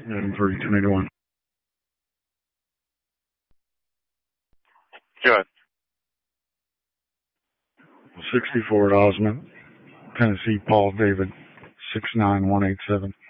Item 3, 1081. Go ahead. 64 at Osmond, Tennessee, Paul David, 69187.